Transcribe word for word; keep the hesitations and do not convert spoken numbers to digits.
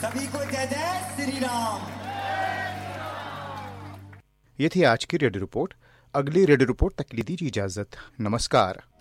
सभी को जय जय श्री राम। ये थी आज की रेडियो रिपोर्ट। अगली रेडियो रिपोर्ट तक ली दीजिए इजाजत। नमस्कार।